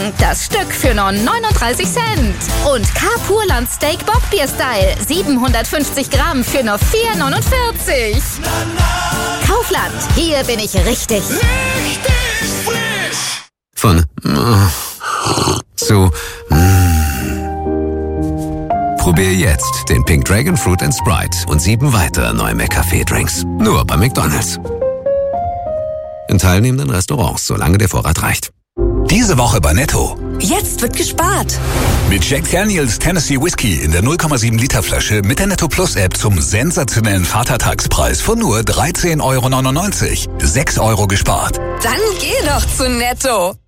Das Stück für nur 39 Cent. Und K-Purland Steak Bockbier Style, 750 Gramm für nur 4,49. Kaufland, hier bin ich richtig. Richtig frisch! Von zu Probier jetzt den Pink Dragon Fruit & Sprite und 7 weitere neue McCafé-Drinks. Nur bei McDonald's. In teilnehmenden Restaurants, solange der Vorrat reicht. Diese Woche bei Netto. Jetzt wird gespart. Mit Jack Daniels Tennessee Whiskey in der 0,7 Liter Flasche mit der Netto Plus App zum sensationellen Vatertagspreis von nur 13,99 €. 6 € gespart. Dann geh doch zu Netto.